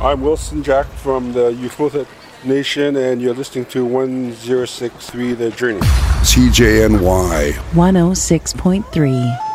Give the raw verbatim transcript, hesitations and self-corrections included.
I'm Wilson Jack from the Euphotic Nation, and you're listening to one oh six point three The Journey. C J N Y one oh six point three.